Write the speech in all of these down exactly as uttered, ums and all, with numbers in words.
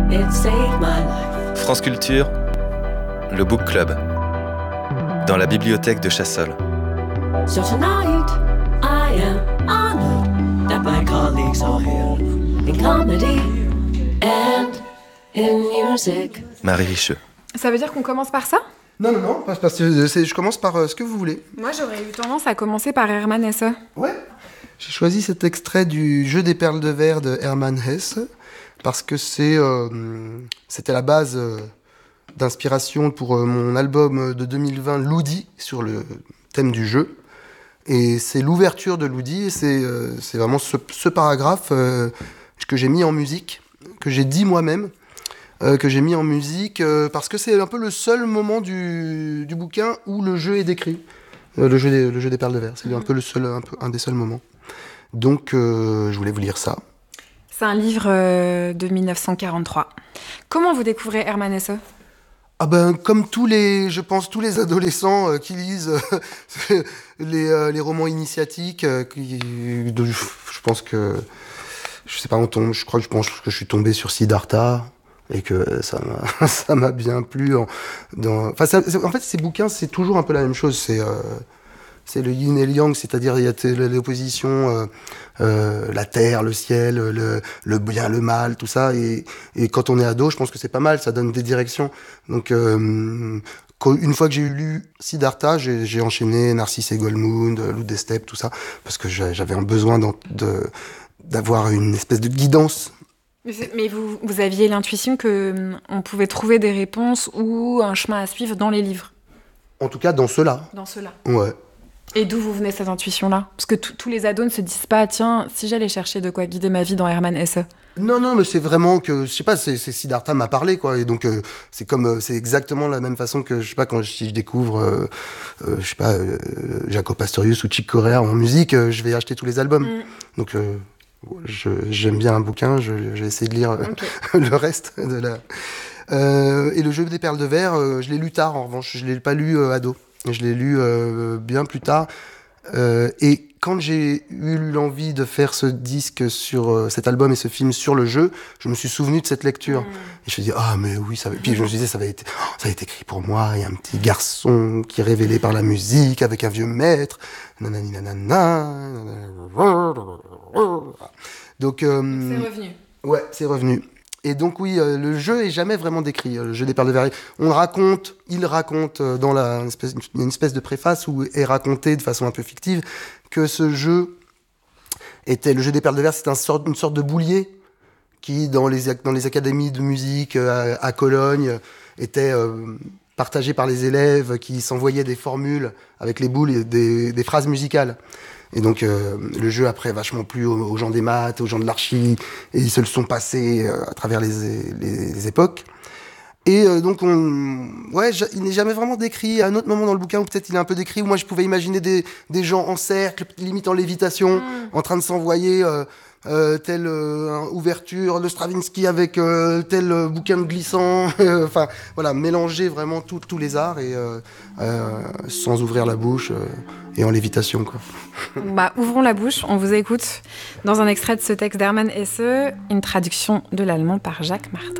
It saved my life. France Culture, le Book Club, dans la bibliothèque de Chassol. So tonight, I am honored that my colleagues are here in comedy and in music. Marie Richeux. Ça veut dire qu'on commence par ça ? Non, non, non, parce que c'est, je commence par euh, ce que vous voulez. Moi, j'aurais eu tendance à commencer par Hermann Hesse. Ouais. J'ai choisi cet extrait du Jeu des perles de verre de Hermann Hesse parce que c'est, euh, c'était la base euh, d'inspiration pour euh, mon album de deux mille vingt, Loudi, sur le thème du jeu. Et c'est l'ouverture de Loudi, et c'est, euh, c'est vraiment ce, ce paragraphe euh, que j'ai mis en musique, que j'ai dit moi-même, euh, que j'ai mis en musique, euh, parce que c'est un peu le seul moment du, du bouquin où le jeu est décrit. Euh, le, jeu des, le jeu des perles de verre, c'est un peu le seul, un, peu, un des seuls moments. Donc, euh, je voulais vous lire ça. C'est un livre euh, de dix-neuf cent quarante-trois. Comment vous découvrez Hermann Hesse ? Ah ben, comme tous les, je pense, tous les adolescents euh, qui lisent euh, les, euh, les romans initiatiques, euh, qui, de, je pense que, je sais pas, on tombe, je crois que je pense que je suis tombé sur Siddhartha et que ça m'a, ça m'a bien plu. En, dans, enfin, ça, en fait, ces bouquins, c'est toujours un peu la même chose. C'est, euh, c'est le yin et le yang, c'est-à-dire il y a l'opposition, euh, euh, la terre, le ciel, le, le bien, le mal, tout ça. Et, et quand on est ado, je pense que c'est pas mal, ça donne des directions. Donc, euh, une fois que j'ai lu Siddhartha, j'ai, j'ai enchaîné Narcisse et Goldmund, Loup des steppes, tout ça, parce que j'avais un besoin de, d'avoir une espèce de guidance. Mais vous, vous aviez l'intuition qu'on pouvait trouver des réponses ou un chemin à suivre dans les livres ? En tout cas, dans ceux-là. Dans ceux-là. Ouais. Et d'où vous venez cette intuition-là ? Parce que tous les ados ne se disent pas, tiens, si j'allais chercher de quoi guider ma vie dans Hermann Hesse. Non, non, mais c'est vraiment que, je sais pas, c'est, c'est Siddhartha m'a parlé, quoi. Et donc, euh, c'est comme, euh, c'est exactement la même façon que, je sais pas, quand je, si je découvre, euh, euh, je sais pas, euh, Jaco Pastorius ou Chick Corea en musique, euh, je vais acheter tous les albums. Mm. Donc, euh, je, j'aime bien un bouquin, je, je vais essayer de lire okay. le reste de la. Euh, et le Jeu des perles de verre, euh, je l'ai lu tard, en revanche, je l'ai pas lu euh, ado. Je l'ai lu euh, bien plus tard. Euh, et quand j'ai eu l'envie de faire ce disque sur euh, cet album et ce film sur le jeu, je me suis souvenu de cette lecture. Mmh. Et je me suis dit, ah, mais oui, ça va. Puis je me suis dit, ça va être, oh, ça va être écrit pour moi. Il y a un petit garçon qui est révélé par la musique avec un vieux maître. Nanani, nanana, nanana. Donc, euh, c'est revenu. Ouais, c'est revenu. Et donc oui, euh, le jeu est jamais vraiment décrit, euh, le jeu des perles de verre. On raconte, il raconte euh, dans la, une, espèce, une espèce de préface où est raconté de façon un peu fictive que ce jeu était, le jeu des perles de verre, c'est un sort, une sorte de boulier qui, dans les, dans les académies de musique euh, à, à Cologne, était euh, partagé par les élèves qui s'envoyaient des formules avec les boules et des, des phrases musicales. Et donc, euh, le jeu, après, vachement plu aux, aux gens des maths, aux gens de l'archi, et ils se le sont passés euh, à travers les, les, les époques. Et euh, donc, on, ouais, il n'est jamais vraiment décrit. À un autre moment dans le bouquin, ou peut-être il est un peu décrit, où moi, je pouvais imaginer des, des gens en cercle, limite en lévitation, mmh. en train de s'envoyer euh, euh, telle euh, ouverture de Stravinsky avec euh, tel euh, bouquin de glissant. Enfin, voilà, mélanger vraiment tous les arts, et euh, euh, sans ouvrir la bouche, euh, et en lévitation, quoi. Bah, ouvrons la bouche, on vous écoute dans un extrait de ce texte d'Hermann Hesse, une traduction de l'allemand par Jacques Martin.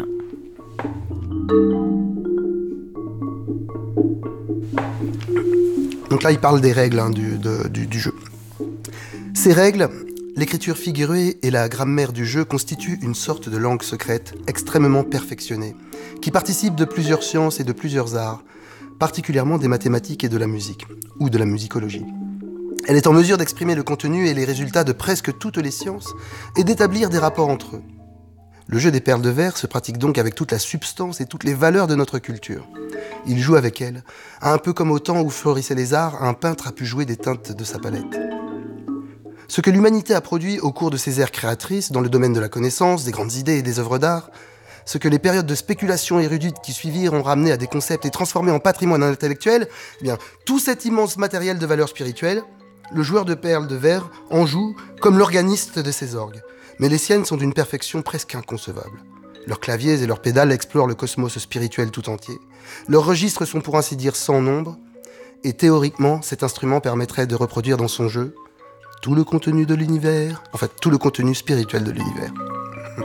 Donc là, il parle des règles hein, du, de, du, du jeu. Ces règles, l'écriture figurée et la grammaire du jeu constituent une sorte de langue secrète extrêmement perfectionnée, qui participe de plusieurs sciences et de plusieurs arts, particulièrement des mathématiques et de la musique, ou de la musicologie. Elle est en mesure d'exprimer le contenu et les résultats de presque toutes les sciences et d'établir des rapports entre eux. Le jeu des perles de verre se pratique donc avec toute la substance et toutes les valeurs de notre culture. Il joue avec elles, un peu comme au temps où florissaient les arts, un peintre a pu jouer des teintes de sa palette. Ce que l'humanité a produit au cours de ses ères créatrices, dans le domaine de la connaissance, des grandes idées et des œuvres d'art, ce que les périodes de spéculation érudite qui suivirent ont ramené à des concepts et transformé en patrimoine intellectuel, eh bien, tout cet immense matériel de valeur spirituelle, le joueur de perles de verre en joue comme l'organiste de ses orgues. Mais les siennes sont d'une perfection presque inconcevable. Leurs claviers et leurs pédales explorent le cosmos spirituel tout entier. Leurs registres sont pour ainsi dire sans nombre, et théoriquement, cet instrument permettrait de reproduire dans son jeu tout le contenu de l'univers, en fait tout le contenu spirituel de l'univers.